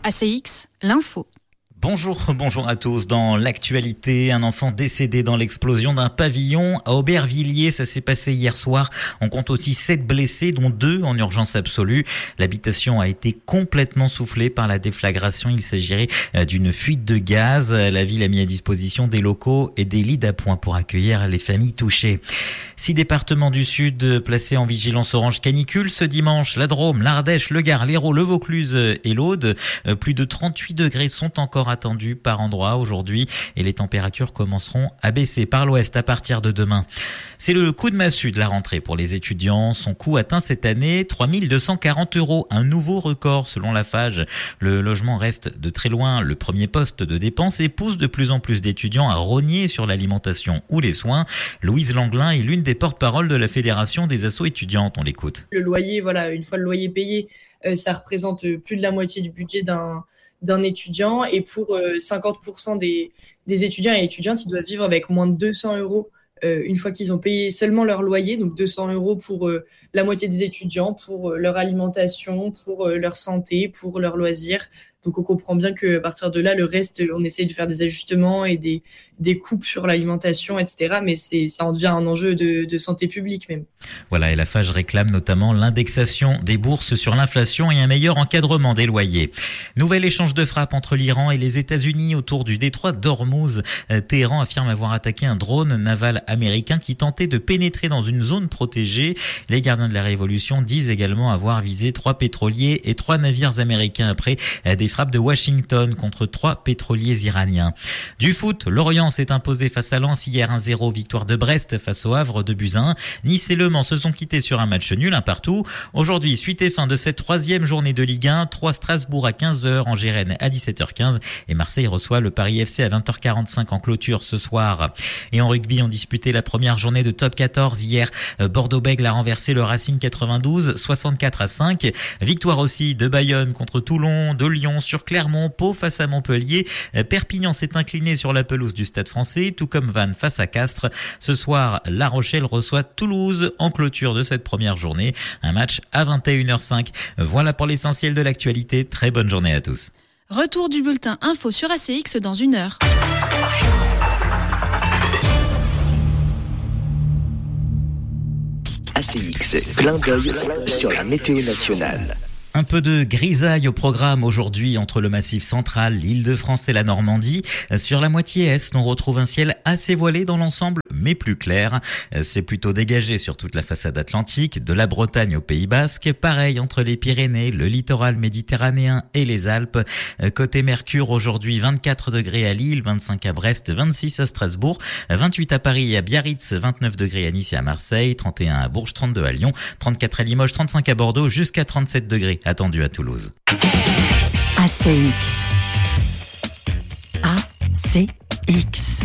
ACX, l'info. Bonjour à tous. Dans l'actualité, un enfant décédé dans l'explosion d'un pavillon à Aubervilliers. Ça s'est passé hier soir. On compte aussi 7 blessés, dont 2 en urgence absolue. L'habitation a été complètement soufflée par la déflagration. Il s'agirait d'une fuite de gaz. La ville a mis à disposition des locaux et des lits d'appoint pour accueillir les familles touchées. 6 départements du Sud placés en vigilance orange canicule ce dimanche. La Drôme, l'Ardèche, le Gard, l'Hérault, le Vaucluse et l'Aude. Plus de 38 degrés sont encore attendus par endroit aujourd'hui et les températures commenceront à baisser par l'ouest à partir de demain. C'est le coup de massue de la rentrée pour les étudiants. Son coût atteint cette année 3 240 €, un nouveau record selon la FAGE. Le logement reste de très loin le premier poste de dépense et pousse de plus en plus d'étudiants à rogner sur l'alimentation ou les soins. Louise Langlin est l'une des porte-paroles de la Fédération des assos étudiantes. On l'écoute. Le loyer, une fois le loyer payé, ça représente plus de la moitié du budget d'un étudiant, et pour 50% des étudiants et étudiantes, ils doivent vivre avec moins de 200 € une fois qu'ils ont payé seulement leur loyer, donc 200 € pour la moitié des étudiants, pour leur alimentation, pour leur santé, pour leurs loisirs. Donc on comprend bien qu'à partir de là, le reste, on essaie de faire des ajustements et des coupes sur l'alimentation, etc. Mais ça en devient un enjeu de santé publique même. Voilà, et la FAGE réclame notamment l'indexation des bourses sur l'inflation et un meilleur encadrement des loyers. Nouvel échange de frappes entre l'Iran et les États-Unis autour du détroit d'Ormuz. Téhéran affirme avoir attaqué un drone naval américain qui tentait de pénétrer dans une zone protégée. Les gardiens de la Révolution disent également avoir visé 3 pétroliers et 3 navires américains après des frappes de Washington contre 3 pétroliers iraniens. Du foot, Lorient s'est imposé face à Lens hier 1-0, victoire de Brest face au Havre de Buzyn. Nice et Le Mans se sont quittés sur un match nul, 1-1. Aujourd'hui, suite et fin de cette 3e journée de Ligue 1, 3 Strasbourg à 15h, Angers-Rennes à 17h15 et Marseille reçoit le Paris FC à 20h45 en clôture ce soir. Et en rugby, on disputait la première journée de top 14 hier. Bordeaux-Bègles a renversé le Racing 92, 64-5. Victoire aussi de Bayonne contre Toulon, de Lyon sur Clermont, Pau face à Montpellier. Perpignan s'est incliné sur la pelouse du Stade Français, tout comme Vannes face à Castres. Ce soir, La Rochelle reçoit Toulouse en clôture de cette première journée. Un match à 21h05. Voilà pour l'essentiel de l'actualité. Très bonne journée à tous. Retour du bulletin info sur ACX dans 1 heure. ACX, clin d'œil sur la météo nationale. Un peu de grisaille au programme aujourd'hui entre le Massif central, l'Île-de-France et la Normandie. Sur la moitié est, on retrouve un ciel assez voilé dans l'ensemble, mais plus clair. C'est plutôt dégagé sur toute la façade atlantique, de la Bretagne au Pays Basque. Pareil entre les Pyrénées, le littoral méditerranéen et les Alpes. Côté Mercure, aujourd'hui 24 degrés à Lille, 25 à Brest, 26 à Strasbourg, 28 à Paris et à Biarritz, 29 degrés à Nice et à Marseille, 31 à Bourges, 32 à Lyon, 34 à Limoges, 35 à Bordeaux, jusqu'à 37 degrés attendu à Toulouse. ACX. ACX.